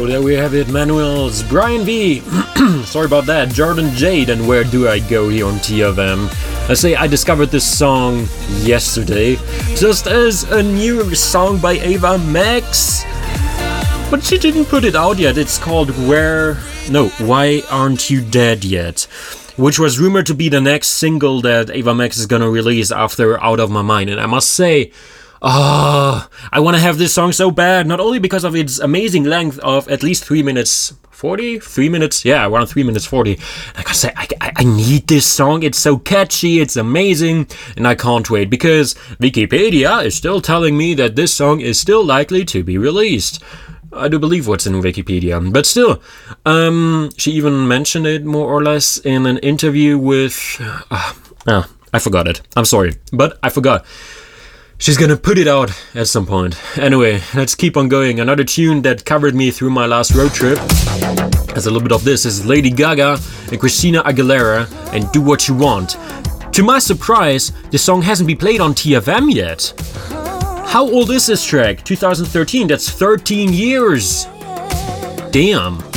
there we have it. Manuel's Brian V. Sorry about that. Jordan Jade and Where Do I Go here on TFM. I say I discovered this song yesterday, just as a new song by Ava Max. But she didn't put it out yet. It's called Why Aren't You Dead Yet? Which was rumored to be the next single that Ava Max is gonna release after Out of My Mind. And I must say, I want to have this song so bad, not only because of its amazing length of at least 3 minutes 40? 3 minutes? Yeah, around 3 minutes 40. I gotta say, I need this song. It's so catchy, it's amazing, and I can't wait, because Wikipedia is still telling me that this song is still likely to be released. I do believe what's in Wikipedia, but still, she even mentioned it more or less in an interview with... I forgot it. I'm sorry, but I forgot. She's gonna put it out at some point. Anyway, let's keep on going. Another tune that covered me through my last road trip, as a little bit of this, is Lady Gaga and Christina Aguilera and Do What You Want. To my surprise, this song hasn't been played on TFM yet. How old is this track? 2013, that's 13 years. Damn.